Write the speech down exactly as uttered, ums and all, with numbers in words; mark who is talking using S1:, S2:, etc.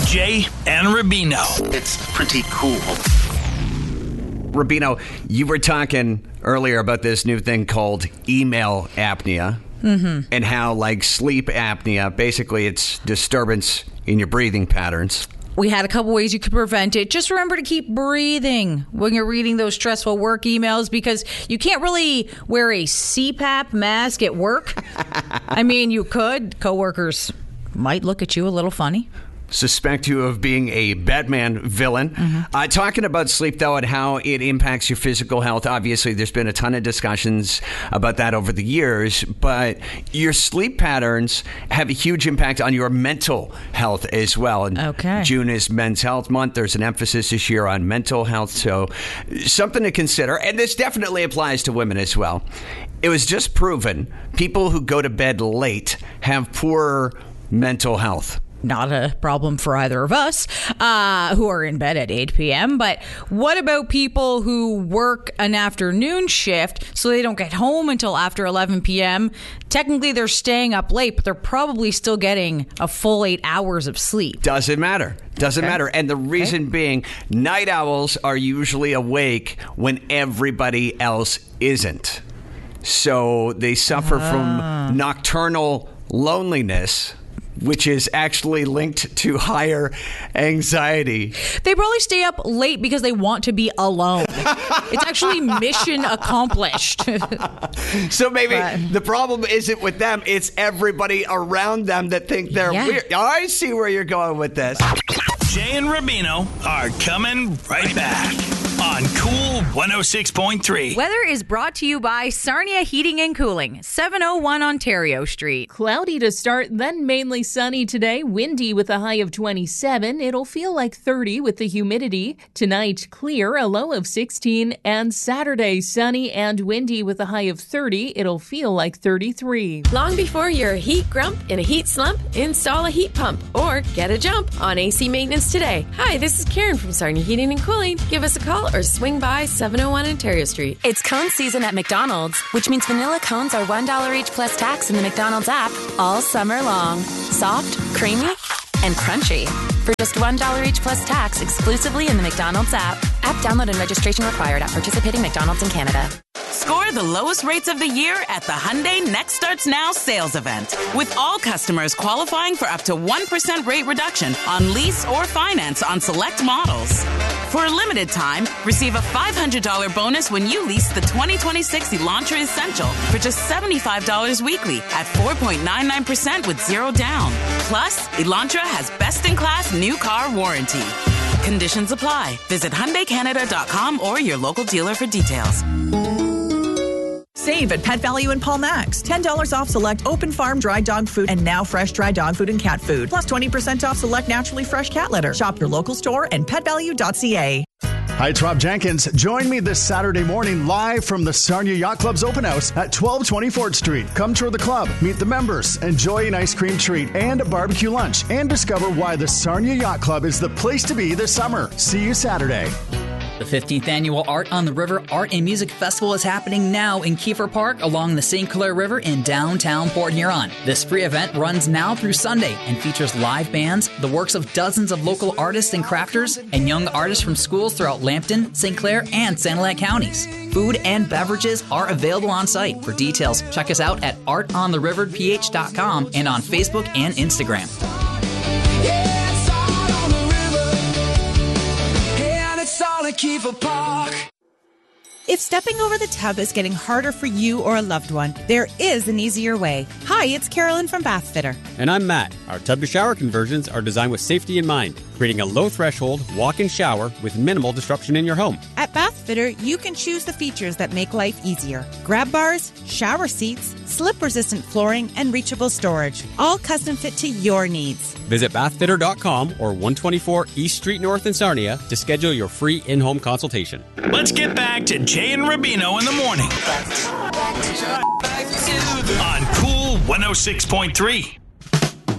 S1: Jay and Rubino.
S2: It's pretty cool.
S3: Rubino, you were talking earlier about this new thing called email apnea.
S4: Mm-hmm.
S3: And how, like, sleep apnea, basically it's disturbance in your breathing patterns.
S4: We had a couple ways you could prevent it. Just remember to keep breathing when you're reading those stressful work emails, because you can't really wear a C PAP mask at work. I mean, you could. Coworkers might look at you a little funny.
S3: Suspect you of being a Batman villain. Mm-hmm. Uh, talking about sleep, though, and how it impacts your physical health. Obviously, there's been a ton of discussions about that over the years, but your sleep patterns have a huge impact on your mental health as well. And
S4: okay.
S3: June is Men's Health Month. There's an emphasis this year on mental health, so something to consider. And this definitely applies to women as well. It was just proven people who go to bed late have poorer mental health.
S4: Not a problem for either of us uh, who are in bed at eight p.m. But what about people who work an afternoon shift so they don't get home until after eleven p.m.? Technically, they're staying up late, but they're probably still getting a full eight hours of sleep.
S3: Doesn't matter. Doesn't
S4: Okay.
S3: matter. And the reason
S4: Okay.
S3: being, night owls are usually awake when everybody else isn't. So they suffer
S4: Ah.
S3: from nocturnal loneliness, which is actually linked to higher anxiety.
S4: They probably stay up late because they want to be alone. It's actually mission accomplished.
S3: So maybe
S4: But-
S3: the problem isn't with them, it's everybody around them that think they're
S4: Yeah.
S3: weird. I see where you're going with this.
S1: Jay and Rubino are coming right back on Cool one oh six point three.
S4: Weather is brought to you by Sarnia Heating and Cooling, seven oh one Ontario Street.
S5: Cloudy to start, then mainly sunny today. Windy with a high of twenty-seven. It'll feel like thirty with the humidity. Tonight, clear, a low of sixteen. And Saturday, sunny and windy with a high of thirty. It'll feel like thirty-three.
S6: Long before you're a heat grump in a heat slump, install a heat pump or get a jump on A C maintenance today. Hi, this is Karen from Sarnia Heating and Cooling. Give us a call or swing by seven oh one Ontario Street.
S7: It's cone season at McDonald's, which means vanilla cones are one dollar each plus tax in the McDonald's app all summer long. Soft, creamy, and crunchy. For just one dollar each plus tax exclusively in the McDonald's app. App download and registration required at participating McDonald's in Canada.
S8: Score the lowest rates of the year at the Hyundai Next Starts Now sales event. With all customers qualifying for up to one percent rate reduction on lease or finance on select models. For a limited time, receive a five hundred dollars bonus when you lease the twenty twenty-six Elantra Essential for just seventy-five dollars weekly at four point nine nine percent with zero down. Plus, Elantra has best-in-class new car warranty. Conditions apply. Visit Hyundai Canada dot com or your local dealer for details.
S9: Save at Pet Value and Paul Max. ten dollars off select open farm dry dog food and now fresh dry dog food and cat food. Plus twenty percent off select naturally fresh cat litter. Shop your local store and pet value dot c a.
S10: Hi, it's Rob Jenkins. Join me this Saturday morning live from the Sarnia Yacht Club's open house at twelve twenty Fort Street. Come tour the club, meet the members, enjoy an ice cream treat and a barbecue lunch, and discover why the Sarnia Yacht Club is the place to be this summer. See you Saturday.
S11: The fifteenth Annual Art on the River Art and Music Festival is happening now in Kiefer Park along the Saint Clair River in downtown Port Huron. This free event runs now through Sunday and features live bands, the works of dozens of local artists and crafters, and young artists from schools throughout Lambton, Saint Clair, and Sanilac counties. Food and beverages are available on site. For details, check us out at art on the river p h dot com and on Facebook and Instagram.
S12: If stepping over the tub is getting harder for you or a loved one, there is an easier way. Hi, it's Carolyn from Bath Fitter.
S13: And I'm Matt. Our tub-to-shower conversions are designed with safety in mind, creating a low-threshold walk-in shower with minimal disruption in your home.
S12: At Bath Fitter, you can choose the features that make life easier. Grab bars, shower seats, slip-resistant flooring, and reachable storage, all custom fit to your needs.
S13: Visit bath fitter dot com or one twenty-four East Street North in Sarnia to schedule your free in-home consultation.
S1: Let's get back to Jay and Rubino in the morning on Cool one oh six point three.